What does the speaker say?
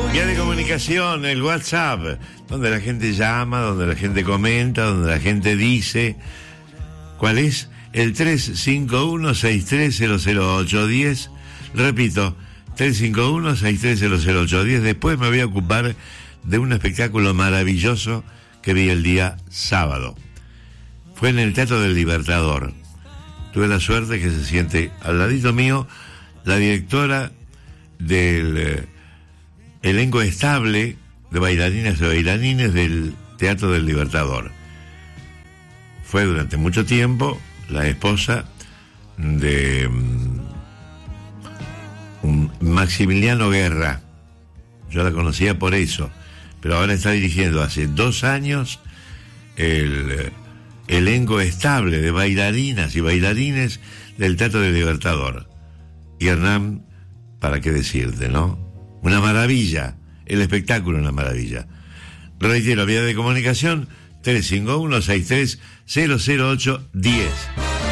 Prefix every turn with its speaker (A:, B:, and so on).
A: Vía de comunicación, el WhatsApp, donde la gente llama, donde la gente comenta, donde la gente dice. ¿Cuál es? El 351-6300-810. Repito, 351-6300-810. Después me voy a ocupar de un espectáculo maravilloso que vi el día sábado. Fue en el Teatro del Libertador. Tuve la suerte que se siente al ladito mío la directora del elenco estable de bailarinas y bailarines del Teatro del Libertador. Fue durante mucho tiempo la esposa de Maximiliano Guerra. Yo la conocía por eso, pero ahora está dirigiendo hace 2 años el elenco estable de bailarinas y bailarines del Teatro del Libertador. Y Hernán, ¿para qué decirte, no? Una maravilla, el espectáculo una maravilla. Reitero, vía de comunicación 351-6300-810.